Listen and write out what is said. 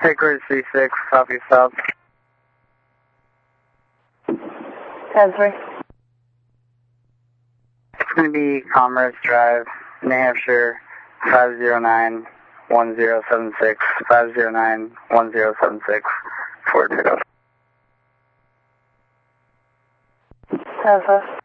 Hickory 36, copy south. 10-3. It's going to be Commerce Drive, New Hampshire, 509-1076, 509-1076, Fort Taylor. 10-5.